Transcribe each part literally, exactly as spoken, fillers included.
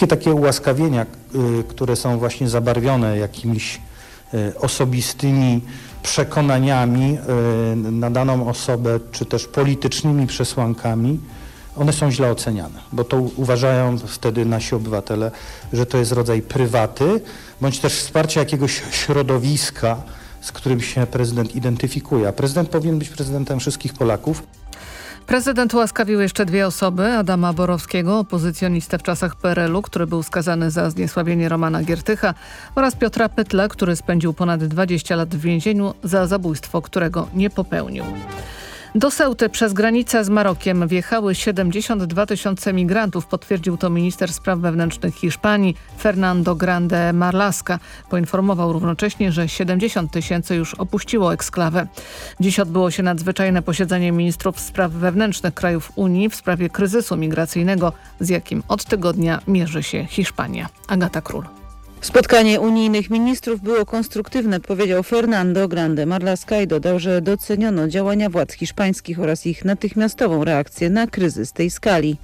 wszystkie takie ułaskawienia, które są właśnie zabarwione jakimiś osobistymi przekonaniami na daną osobę, czy też politycznymi przesłankami, one są źle oceniane, bo to uważają wtedy nasi obywatele, że to jest rodzaj prywaty, bądź też wsparcia jakiegoś środowiska, z którym się prezydent identyfikuje. A prezydent powinien być prezydentem wszystkich Polaków. Prezydent ułaskawił jeszcze dwie osoby. Adama Borowskiego, opozycjonistę w czasach P R L u, który był skazany za zniesławienie Romana Giertycha, oraz Piotra Pytla, który spędził ponad dwadzieścia lat w więzieniu za zabójstwo, którego nie popełnił. Do Ceuty przez granicę z Marokiem wjechały siedemdziesiąt dwa tysiące migrantów, potwierdził to minister spraw wewnętrznych Hiszpanii Fernando Grande Marlaska. Poinformował równocześnie, że siedemdziesiąt tysięcy już opuściło eksklawę. Dziś odbyło się nadzwyczajne posiedzenie ministrów spraw wewnętrznych krajów Unii w sprawie kryzysu migracyjnego, z jakim od tygodnia mierzy się Hiszpania. Agata Król. Spotkanie unijnych ministrów było konstruktywne, powiedział Fernando Grande Marlaska i dodał, że doceniono działania władz hiszpańskich oraz ich natychmiastową reakcję na kryzys tej skali.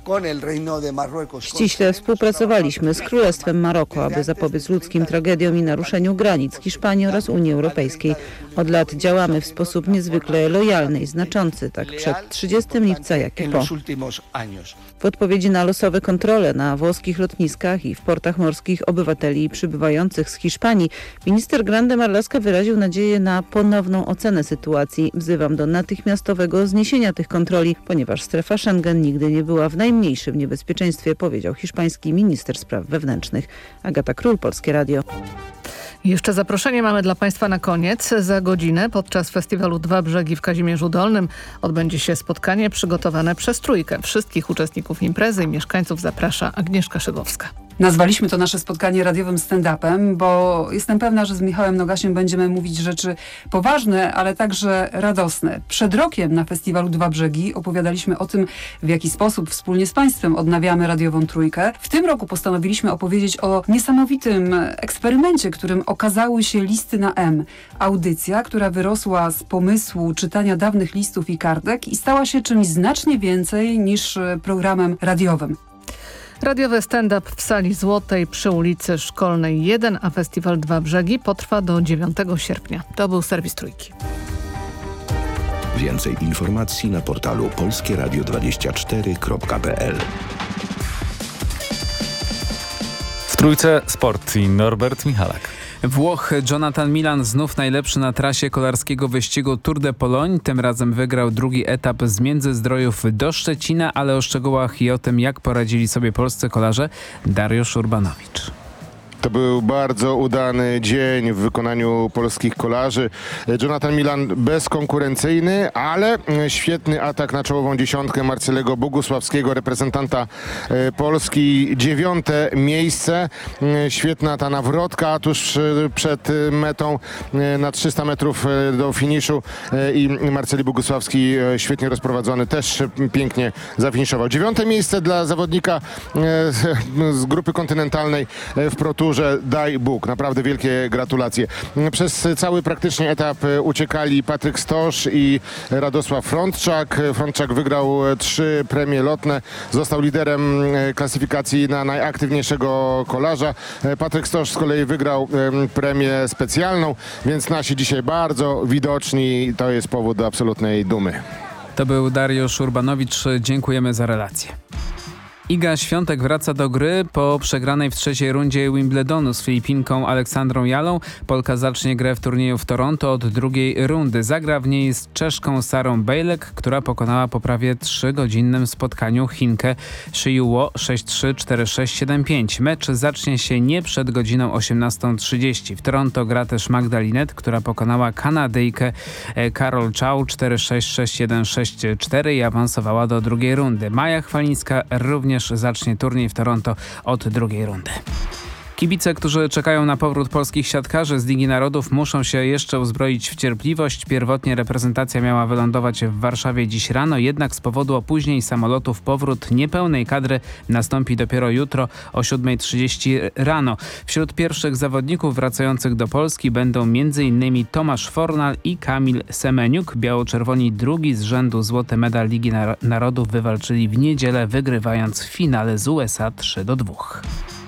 Ściśle współpracowaliśmy z Królestwem Maroko, aby zapobiec ludzkim tragediom i naruszeniu granic Hiszpanii oraz Unii Europejskiej. Od lat działamy w sposób niezwykle lojalny i znaczący, tak przed trzydziestego lipca, jak i po. W odpowiedzi na losowe kontrole na włoskich lotniskach i w portach morskich obywateli przybywających z Hiszpanii, minister Grande Marlaska wyraził nadzieję na ponowną ocenę sytuacji. Wzywam do natychmiastowego zniesienia tych kontroli, ponieważ strefa Schengen nigdy nie była w najmniejszym niebezpieczeństwie, powiedział hiszpański minister spraw wewnętrznych. Agata Król, Polskie Radio. Jeszcze zaproszenie mamy dla Państwa na koniec. Za godzinę podczas festiwalu Dwa Brzegi w Kazimierzu Dolnym odbędzie się spotkanie przygotowane przez Trójkę. Wszystkich uczestników imprezy i mieszkańców zaprasza Agnieszka Szydłowska. Nazwaliśmy to nasze spotkanie radiowym stand-upem, bo jestem pewna, że z Michałem Nogasiem będziemy mówić rzeczy poważne, ale także radosne. Przed rokiem na festiwalu Dwa Brzegi opowiadaliśmy o tym, w jaki sposób wspólnie z Państwem odnawiamy radiową Trójkę. W tym roku postanowiliśmy opowiedzieć o niesamowitym eksperymencie, którym okazały się listy na M. Audycja, która wyrosła z pomysłu czytania dawnych listów i kartek i stała się czymś znacznie więcej niż programem radiowym. Radiowy stand-up w Sali Złotej przy ulicy Szkolnej jeden, a festiwal Dwa Brzegi potrwa do dziewiątego sierpnia. To był serwis Trójki. Więcej informacji na portalu polskie radio dwadzieścia cztery kropka p l. W Trójce sport i Norbert Michalak. Włoch Jonathan Milan znów najlepszy na trasie kolarskiego wyścigu Tour de Pologne. Tym razem wygrał drugi etap z Międzyzdrojów do Szczecina, ale o szczegółach i o tym, jak poradzili sobie polscy kolarze, Dariusz Urbanowicz. To był bardzo udany dzień w wykonaniu polskich kolarzy. Jonathan Milan bezkonkurencyjny, ale świetny atak na czołową dziesiątkę Marcelego Bogusławskiego, reprezentanta Polski. Dziewiąte miejsce. Świetna ta nawrotka tuż przed metą na trzysta metrów do finiszu i Marceli Bogusławski świetnie rozprowadzony też pięknie zafiniszował. Dziewiąte miejsce dla zawodnika z grupy kontynentalnej w Pro Tourze. Daj Bóg. Naprawdę wielkie gratulacje. Przez cały praktycznie etap uciekali Patryk Stosz i Radosław Frądczak. Frądczak wygrał trzy premie lotne. Został liderem klasyfikacji na najaktywniejszego kolarza. Patryk Stosz z kolei wygrał premię specjalną, więc nasi dzisiaj bardzo widoczni. To jest powód do absolutnej dumy. To był Dariusz Urbanowicz. Dziękujemy za relację. Iga Świątek wraca do gry po przegranej w trzeciej rundzie Wimbledonu z Filipinką Aleksandrą Jalą. Polka zacznie grę w turnieju w Toronto od drugiej rundy. Zagra w niej z Czeszką Sarą Bejlek, która pokonała po prawie trzygodzinnym spotkaniu Chinkę Shiyu sześć trzy, cztery sześć, siedem pięć. Mecz zacznie się nie przed godziną osiemnastą trzydzieści. W Toronto gra też Magda Linette, która pokonała Kanadyjkę Carol Chow cztery sześć, sześć jeden, sześć cztery i awansowała do drugiej rundy. Maja Chwalińska również zacznie turniej w Toronto od drugiej rundy. Kibice, którzy czekają na powrót polskich siatkarzy z Ligi Narodów, muszą się jeszcze uzbroić w cierpliwość. Pierwotnie reprezentacja miała wylądować w Warszawie dziś rano, jednak z powodu opóźnień samolotów powrót niepełnej kadry nastąpi dopiero jutro o siódma trzydzieści rano. Wśród pierwszych zawodników wracających do Polski będą m.in. Tomasz Fornal i Kamil Semeniuk. Biało-czerwoni drugi z rzędu złoty medal Ligi Narodów wywalczyli w niedzielę, wygrywając w finale z U S A trzy do dwóch.